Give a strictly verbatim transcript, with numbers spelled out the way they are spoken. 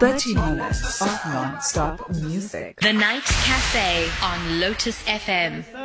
thirty minutes of non-stop music. The Night Cafe on Lotus F M.